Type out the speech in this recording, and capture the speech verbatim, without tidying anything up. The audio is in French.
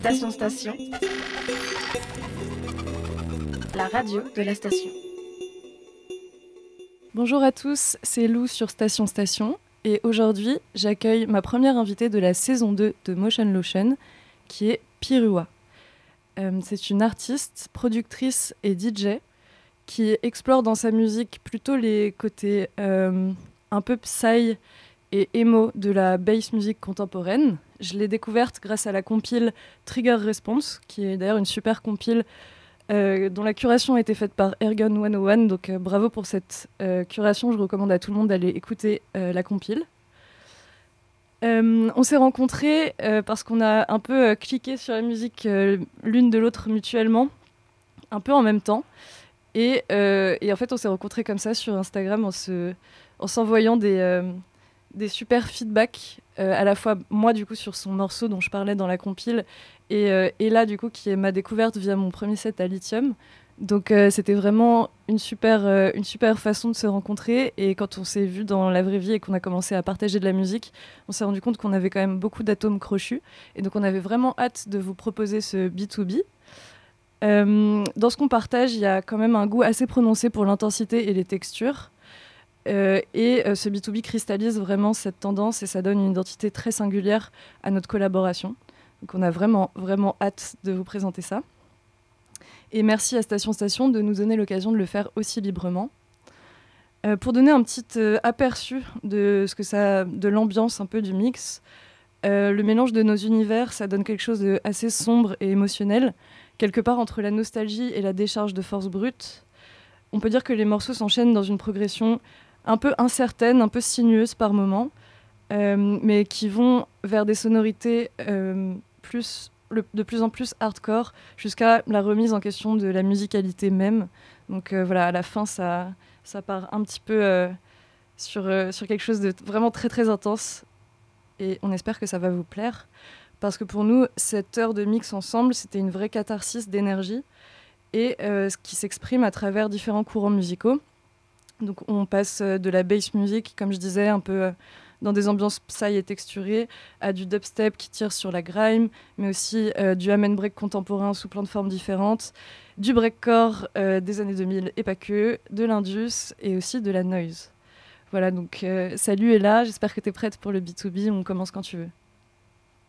Station Station, la radio de la station. Bonjour à tous, c'est Lou sur Station Station et aujourd'hui j'accueille ma première invitée de la saison deux de Motion Lotion qui est Pirua. Euh, c'est une artiste, productrice et D J qui explore dans sa musique plutôt les côtés euh, un peu psy et emo de la bass music contemporaine. Je l'ai découverte grâce à la compile Trigger Response, qui est d'ailleurs une super compile euh, dont la curation a été faite par Ergun cent un. Donc euh, bravo pour cette euh, curation, je recommande à tout le monde d'aller écouter euh, la compile. Euh, on s'est rencontrés euh, parce qu'on a un peu euh, cliqué sur la musique euh, l'une de l'autre mutuellement, un peu en même temps. Et, euh, et en fait, on s'est rencontrés comme ça sur Instagram en, se, en s'envoyant des, euh, des super feedbacks, euh, à la fois moi, du coup, sur son morceau dont je parlais dans la compile, et, euh, et là, du coup, qui est ma découverte via mon premier set à Lithium. Donc, euh, c'était vraiment une super, euh, une super façon de se rencontrer. Et quand on s'est vu dans la vraie vie et qu'on a commencé à partager de la musique, on s'est rendu compte qu'on avait quand même beaucoup d'atomes crochus. Et donc, on avait vraiment hâte de vous proposer ce B deux B. Euh, dans ce qu'on partage, il y a quand même un goût assez prononcé pour l'intensité et les textures. Euh, et euh, ce B deux B cristallise vraiment cette tendance et ça donne une identité très singulière à notre collaboration. Donc on a vraiment, vraiment hâte de vous présenter ça. Et merci à Station Station de nous donner l'occasion de le faire aussi librement. Euh, pour donner un petit euh, aperçu de, ce que ça, de l'ambiance un peu du mix, euh, le mélange de nos univers, ça donne quelque chose d'assez sombre et émotionnel, quelque part entre la nostalgie et la décharge de force brute. On peut dire que les morceaux s'enchaînent dans une progression un peu incertaine, un peu sinueuse par moments, euh, mais qui vont vers des sonorités euh, plus, le, de plus en plus hardcore, jusqu'à la remise en question de la musicalité même. Donc euh, voilà, à la fin, ça, ça part un petit peu euh, sur, euh, sur quelque chose de vraiment très très intense, et on espère que ça va vous plaire. Parce que pour nous, cette heure de mix ensemble, c'était une vraie catharsis d'énergie et euh, ce qui s'exprime à travers différents courants musicaux. Donc on passe de la bass music, comme je disais, un peu euh, dans des ambiances psy et texturées, à du dubstep qui tire sur la grime, mais aussi euh, du amen break contemporain sous plein de formes différentes, du breakcore euh, des années deux mille et pas que, de l'indus et aussi de la noise. Voilà, donc euh, salut est là, j'espère que tu es prête pour le B deux B, on commence quand tu veux.